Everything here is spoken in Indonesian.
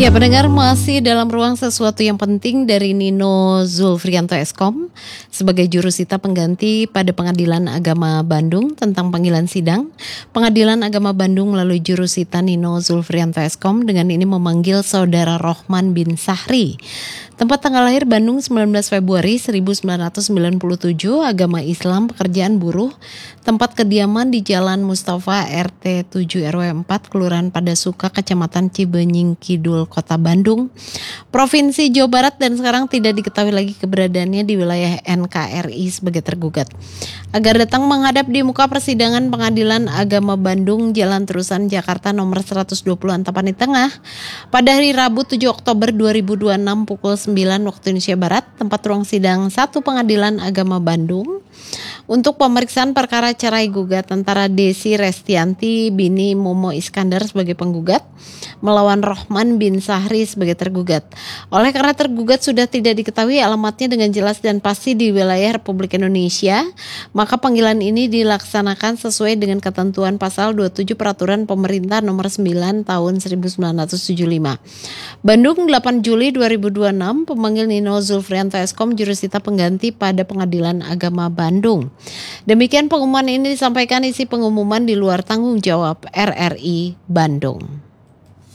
Ya, pendengar, masih dalam ruang sesuatu yang penting dari Nino Zulfrianto Eskom sebagai jurusita pengganti pada Pengadilan Agama Bandung tentang panggilan sidang. Pengadilan Agama Bandung melalui jurusita Nino Zulfrianto Eskom dengan ini memanggil Saudara Rohman bin Sahri. Tempat tanggal lahir Bandung 19 Februari 1997, agama Islam, pekerjaan buruh, tempat kediaman di Jalan Mustafa RT 7 RW 4 Kelurahan Padasuka, Kecamatan Cibenying Kidul, Kota Bandung, Provinsi Jawa Barat, dan sekarang tidak diketahui lagi keberadaannya di wilayah NKRI sebagai tergugat. Agar datang menghadap di muka persidangan Pengadilan Agama Bandung, Jalan Terusan Jakarta nomor 120 Antapani Tengah pada hari Rabu 7 Oktober 2026 pukul 9 waktu Indonesia Barat, tempat ruang sidang 1 Pengadilan Agama Bandung, untuk pemeriksaan perkara cerai gugat antara Desi Restianti bini Momo Iskandar sebagai penggugat melawan Rohman bin Sahri sebagai tergugat. Oleh karena tergugat sudah tidak diketahui alamatnya dengan jelas dan pasti di wilayah Republik Indonesia, maka panggilan ini dilaksanakan sesuai dengan ketentuan pasal 27 Peraturan Pemerintah nomor 9 tahun 1975. Bandung, 8 Juli 2026, pemanggil Nino Zulfrianto Eskom jurusita pengganti pada Pengadilan Agama Bandung. Demikian pengumuman ini disampaikan isi pengumuman di luar tanggung jawab RRI Bandung.